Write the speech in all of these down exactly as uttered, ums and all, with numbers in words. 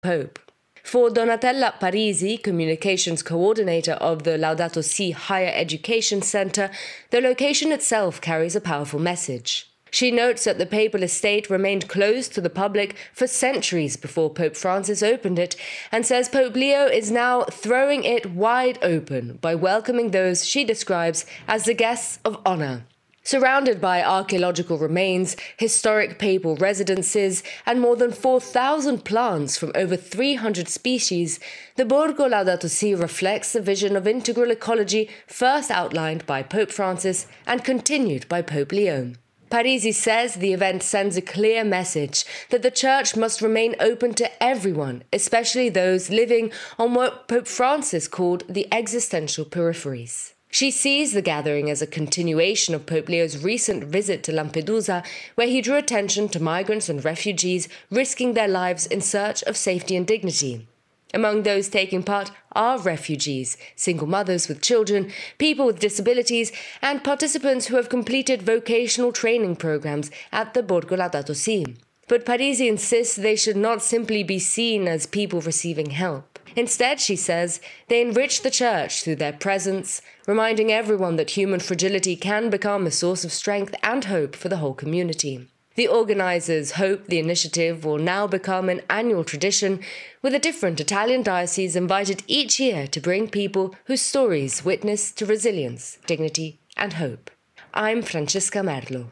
Pope. For Donatella Parisi, communications coordinator of the Laudato Si Higher Education Center, the location itself carries a powerful message. She notes that the papal estate remained closed to the public for centuries before Pope Francis opened it, and says Pope Leo is now throwing it wide open by welcoming those she describes as the guests of honor. Surrounded by archaeological remains, historic papal residences, and more than four thousand plants from over three hundred species, the Borgo Laudato Si reflects the vision of integral ecology first outlined by Pope Francis and continued by Pope Leo. Parisi says the event sends a clear message that the Church must remain open to everyone, especially those living on what Pope Francis called the existential peripheries. She sees the gathering as a continuation of Pope Leo's recent visit to Lampedusa, where he drew attention to migrants and refugees risking their lives in search of safety and dignity. Among those taking part are refugees, single mothers with children, people with disabilities, and participants who have completed vocational training programs at the Borgo Laudato Si. But Parisi insists they should not simply be seen as people receiving help. Instead, she says, they enrich the Church through their presence, reminding everyone that human fragility can become a source of strength and hope for the whole community. The organizers hope the initiative will now become an annual tradition, with a different Italian diocese invited each year to bring people whose stories witness to resilience, dignity, and hope. I'm Francesca Merlo.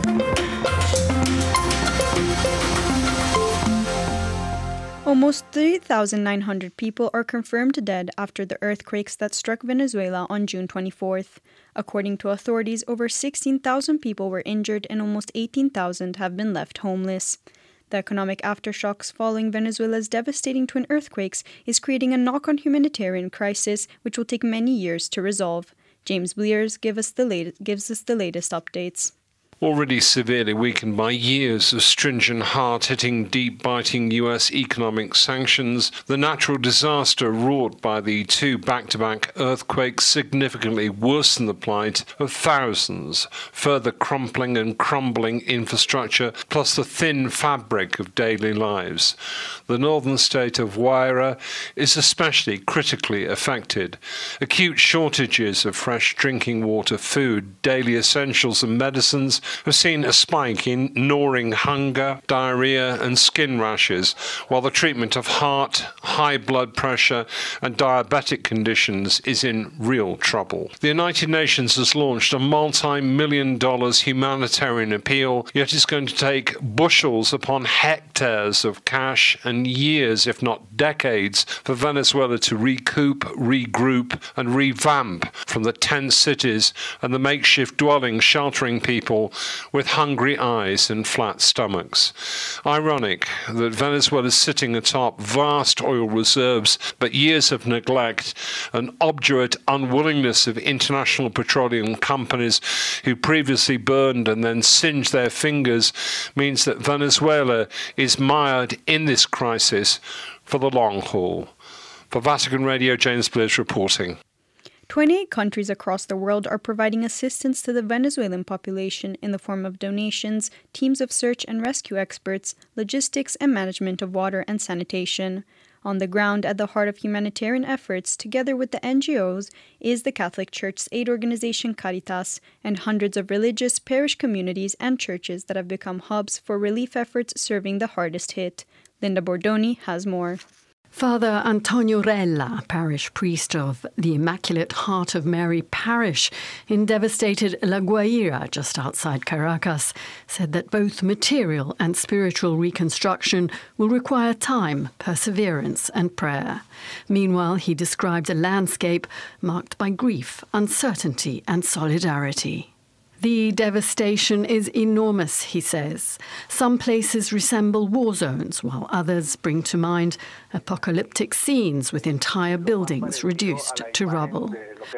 Almost three thousand nine hundred people are confirmed dead after the earthquakes that struck Venezuela on June twenty-fourth. According to authorities, over sixteen thousand people were injured and almost eighteen thousand have been left homeless. The economic aftershocks following Venezuela's devastating twin earthquakes is creating a knock-on humanitarian crisis which will take many years to resolve. James Blears give us the latest, gives us the latest updates. Already severely weakened by years of stringent, hard-hitting, deep-biting U S economic sanctions, the natural disaster wrought by the two back-to-back earthquakes significantly worsened the plight of thousands, further crumpling and crumbling infrastructure, plus the thin fabric of daily lives. The northern state of Guaira is especially critically affected. Acute shortages of fresh drinking water, food, daily essentials and medicines have seen a spike in gnawing hunger, diarrhea and skin rashes, while the treatment of heart, high blood pressure and diabetic conditions is in real trouble. The United Nations has launched a multi-million dollars humanitarian appeal, yet it's going to take bushels upon hectares of cash and years, if not decades, for Venezuela to recoup, regroup and revamp from the tent cities and the makeshift dwellings sheltering people with hungry eyes and flat stomachs. Ironic that Venezuela is sitting atop vast oil reserves, but years of neglect and obdurate unwillingness of international petroleum companies who previously burned and then singed their fingers means that Venezuela is mired in this crisis for the long haul. For Vatican Radio, James Bliss reporting. twenty-eight countries across the world are providing assistance to the Venezuelan population in the form of donations, teams of search and rescue experts, logistics and management of water and sanitation. On the ground, at the heart of humanitarian efforts, together with the N G Os, is the Catholic Church's aid organization Caritas and hundreds of religious, parish communities and churches that have become hubs for relief efforts serving the hardest hit. Linda Bordoni has more. Father Antonio Rella, parish priest of the Immaculate Heart of Mary Parish in devastated La Guaira, just outside Caracas, said that both material and spiritual reconstruction will require time, perseverance and prayer. Meanwhile, he described a landscape marked by grief, uncertainty and solidarity. The devastation is enormous, he says. Some places resemble war zones, while others bring to mind apocalyptic scenes with entire buildings reduced to rubble.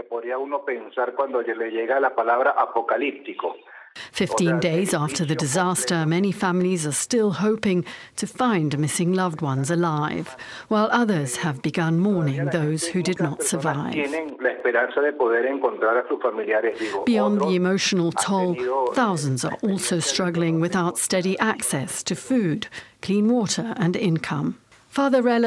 Fifteen days after the disaster, many families are still hoping to find missing loved ones alive, while others have begun mourning those who did not survive. Beyond the emotional toll, thousands are also struggling without steady access to food, clean water and income. Father Rella